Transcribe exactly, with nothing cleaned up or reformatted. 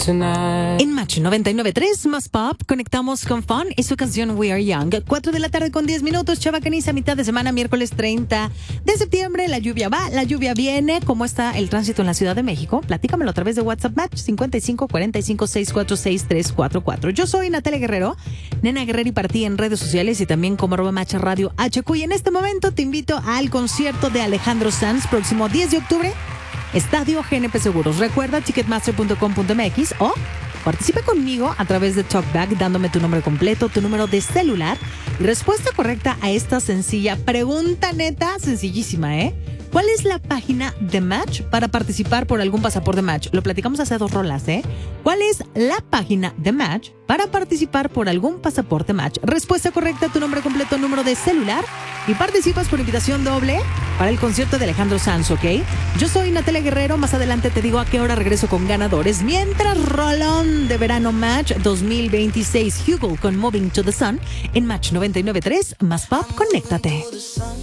tonight. En Match noventa y nueve punto tres más Pop, conectamos con Fun y su canción We Are Young. cuatro de la tarde con diez minutos, Chava Caniza, mitad de semana, miércoles treinta de septiembre. La lluvia va, la lluvia viene. ¿Cómo está el tránsito en la Ciudad de México? Platícamelo a través de WhatsApp Match cincuenta y cinco cuarenta y cinco sesenta y cuatro sesenta y tres cuarenta y cuatro. Yo soy Natalia Guerrero, Nena Guerrero, y para ti en redes sociales y también como arroba Match Radio H Q. Y en este momento te invito al concierto de Alejandro Sanz, próximo diez de octubre, Estadio G N P Seguros. Recuerda ticketmaster punto com punto m x o participa conmigo a través de Talkback dándome tu nombre completo, tu número de celular y respuesta correcta a esta sencilla pregunta, neta, sencillísima, ¿eh? ¿Cuál es la página de Match para participar por algún pasaporte Match? Lo platicamos hace dos rolas, ¿eh? ¿Cuál es la página de Match para participar por algún pasaporte Match? Respuesta correcta, tu nombre completo, número de celular y participas por invitación doble para el concierto de Alejandro Sanz, ¿ok? Yo soy Natalia Guerrero, más adelante te digo a qué hora regreso con ganadores. Mientras, rolón de verano Match dos mil veintiséis, Hugo con Moving to the Sun en Match noventa y nueve punto tres más Pop, conéctate.